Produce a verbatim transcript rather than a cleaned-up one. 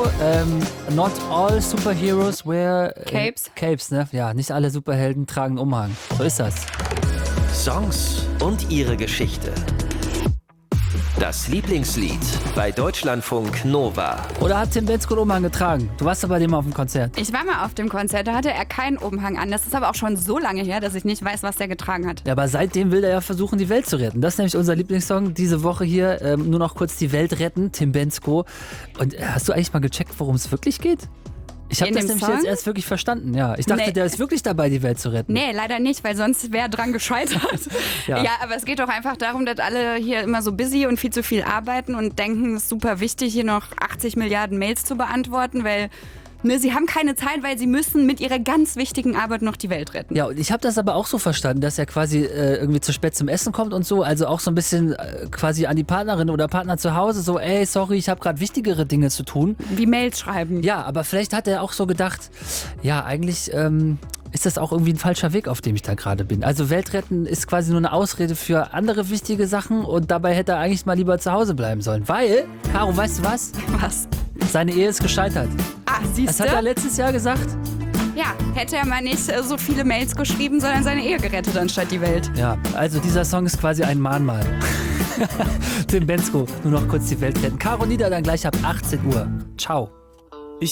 ähm, not all superheroes wear äh, Capes. Capes, ne? Ja, nicht alle Superhelden tragen Umhang. So ist das. Songs und ihre Geschichte. Das Lieblingslied bei Deutschlandfunk Nova. Oder hat Tim Bendzko einen Umhang getragen? Du warst aber bei dem auf dem Konzert. Ich war mal auf dem Konzert, da hatte er keinen Umhang an. Das ist aber auch schon so lange her, dass ich nicht weiß, was der getragen hat. Ja, aber seitdem will er ja versuchen, die Welt zu retten. Das ist nämlich unser Lieblingssong diese Woche hier. Ähm, nur noch kurz die Welt retten, Tim Bendzko. Und äh, hast du eigentlich mal gecheckt, worum es wirklich geht? Ich habe In das dem nämlich Song? jetzt erst wirklich verstanden, ja. Ich dachte, Nee. der ist wirklich dabei, die Welt zu retten. Nee, leider nicht, weil sonst wäre dran gescheitert. Ja. ja. aber es geht doch einfach darum, dass alle hier immer so busy und viel zu viel arbeiten und denken, es ist super wichtig, hier noch achtzig Milliarden Mails zu beantworten, weil ne, sie haben keine Zeit, weil sie müssen mit ihrer ganz wichtigen Arbeit noch die Welt retten. Ja, und ich habe das aber auch so verstanden, dass er quasi äh, irgendwie zu spät zum Essen kommt und so, also auch so ein bisschen äh, quasi an die Partnerin oder Partner zu Hause, so, ey, sorry, ich habe gerade wichtigere Dinge zu tun. Wie Mails schreiben. Ja, aber vielleicht hat er auch so gedacht, ja, eigentlich ähm, ist das auch irgendwie ein falscher Weg, auf dem ich da gerade bin. Also Weltretten ist quasi nur eine Ausrede für andere wichtige Sachen und dabei hätte er eigentlich mal lieber zu Hause bleiben sollen, weil, Caro, weißt du was? Was? Seine Ehe ist gescheitert. Ah, Das siehst hat er du? letztes Jahr gesagt. Ja, hätte er mal nicht äh, so viele Mails geschrieben, sondern seine Ehe gerettet anstatt die Welt. Ja, also dieser Song ist quasi ein Mahnmal. Tim Bendzko, nur noch kurz die Welt retten. Caro Nieder dann gleich ab achtzehn Uhr. Ciao.